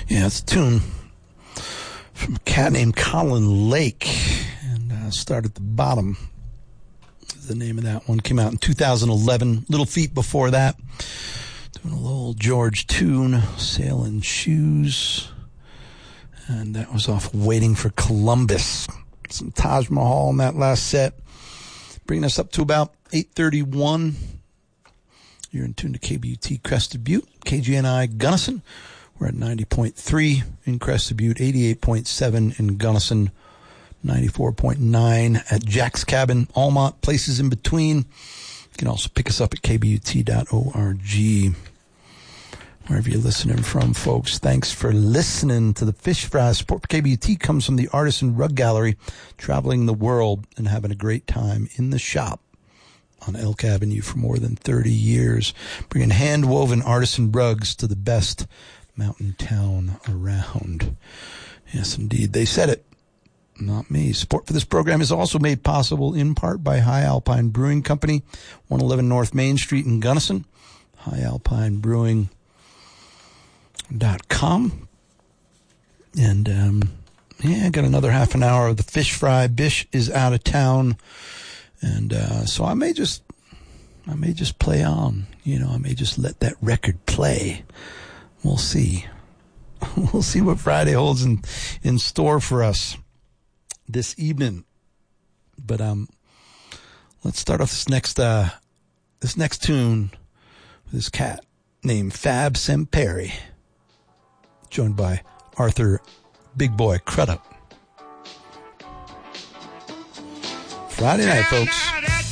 Yeah, it's a tune from a cat named Colin Lake, and Start at the Bottom is the name of that one. Came out in 2011. Little Feat before that. Doing a little George tune, Sailing Shoes. And that was off Waiting for Columbus. Some Taj Mahal in that last set. Bringing us up to about 8:31. You're in tune to KBUT Crested Butte, KGNI Gunnison. We're at 90.3 in Crested Butte, 88.7 in Gunnison, 94.9 at Jack's Cabin, Almont, places in between. You can also pick us up at kbut.org. Wherever you're listening from, folks, thanks for listening to the Fish Fry. Support for KBUT comes from the Artisan Rug Gallery, traveling the world and having a great time in the shop on Elk Avenue for more than 30 years, bringing hand-woven artisan rugs to the best mountain town around. Yes, indeed. They said it, not me. Support for this program is also made possible in part by High Alpine Brewing Company, 111 North Main Street in Gunnison, highalpinebrewing.com. And, I got another half an hour of the Fish Fry. Bish is out of town. And, so I may just play on, I may just let that record play. We'll see. We'll see what Friday holds in store for us this evening. But let's start off this next tune with this cat named Fab Semperi, joined by Arthur Big Boy Crudup. Friday night, folks.